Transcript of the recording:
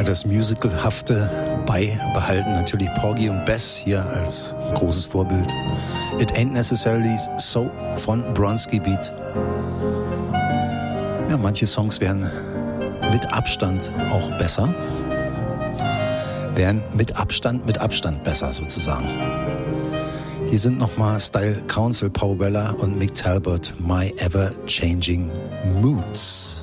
Das Musicalhafte beibehalten. Natürlich Porgy und Bess hier als großes Vorbild. It Ain't Necessarily So von Bronski Beat. Ja, manche Songs werden mit Abstand auch besser. Werden mit Abstand besser sozusagen. Hier sind nochmal Style Council, Paul Weller und Mick Talbot, My Ever Changing Moods.